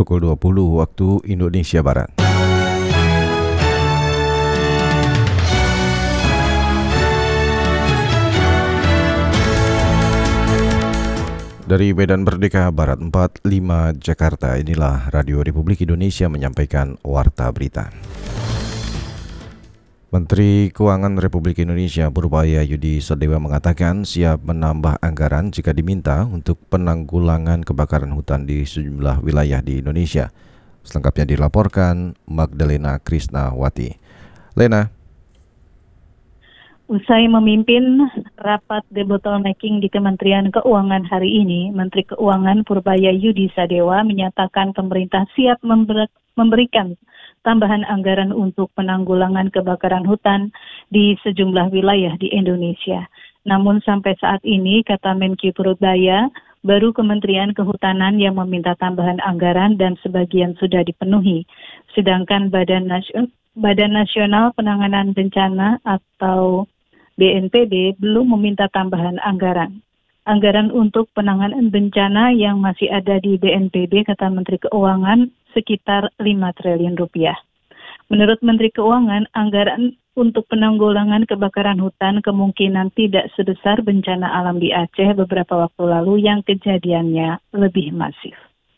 pukul 20 waktu Indonesia Barat. Dari Medan Merdeka Barat 45 Jakarta, inilah Radio Republik Indonesia menyampaikan Warta Berita. Menteri Keuangan Republik Indonesia Purbaya Yudi Sadewa mengatakan siap menambah anggaran jika diminta untuk penanggulangan kebakaran hutan di sejumlah wilayah di Indonesia. Selengkapnya dilaporkan Magdalena Krisnawati. Lena. Usai memimpin rapat debottlenecking di Kementerian Keuangan hari ini, Menteri Keuangan Purbaya Yudi Sadewa menyatakan pemerintah siap memberikan tambahan anggaran untuk penanggulangan kebakaran hutan di sejumlah wilayah di Indonesia. Namun sampai saat ini, kata Menkyu Purbaya, baru Kementerian Kehutanan yang meminta tambahan anggaran dan sebagian sudah dipenuhi. Sedangkan Badan Nasional Penanganan Bencana atau BNPB belum meminta tambahan anggaran. Anggaran untuk penanganan bencana yang masih ada di BNPB, kata Menteri Keuangan, sekitar 5 triliun rupiah. Menurut Menteri Keuangan, anggaran untuk penanggulangan kebakaran hutan kemungkinan tidak sebesar bencana alam di Aceh beberapa waktu lalu yang kejadiannya lebih masif.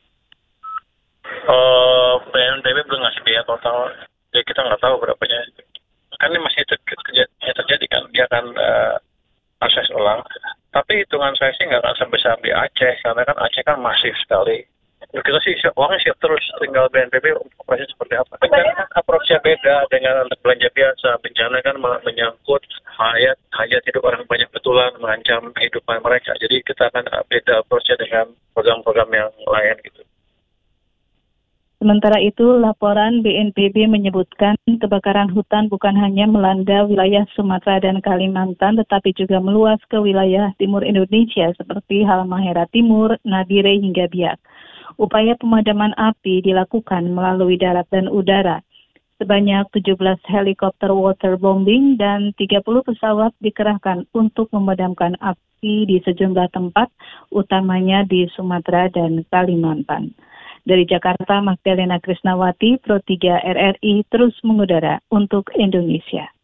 BNPB belum ngasih biaya total, jadi kita nggak tahu berapanya. Kan ini masih terjadi kan, dia akan akses ulang. Tapi hitungan saya sih nggak akan sebesar di Aceh, karena kan Aceh kan masif sekali. Kita sih uangnya siap terus, tinggal BNPB operasi seperti apa. Kan approach-nya beda dengan belanja biasa. Bencana kan menyangkut hajat hidup orang banyak betulan, mengancam kehidupan mereka. Jadi kita akan beda approach-nya dengan program-program yang lain gitu. Sementara itu, laporan BNPB menyebutkan kebakaran hutan bukan hanya melanda wilayah Sumatera dan Kalimantan, tetapi juga meluas ke wilayah timur Indonesia seperti Halmahera Timur, Nabire hingga Biak. Upaya pemadaman api dilakukan melalui darat dan udara. Sebanyak 17 helikopter waterbombing dan 30 pesawat dikerahkan untuk memadamkan api di sejumlah tempat, utamanya di Sumatera dan Kalimantan. Dari Jakarta, Magdalena Krisnawati, Pro 3 RRI terus mengudara untuk Indonesia.